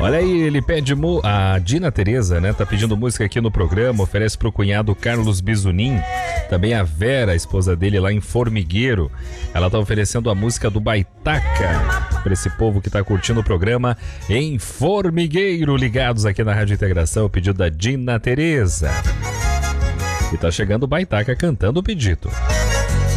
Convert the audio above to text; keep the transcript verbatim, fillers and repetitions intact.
Olha aí, ele pede... Mu... A Dina Tereza, né? Tá pedindo música aqui no programa. Oferece pro cunhado Carlos Bizunim. Também a Vera, a esposa dele lá em Formigueiro. Ela tá oferecendo a música do Baitaca pra esse povo que tá curtindo o programa em Formigueiro, ligados aqui na Rádio Integração. O pedido da Dina Tereza. E tá chegando o Baitaca cantando o pedido.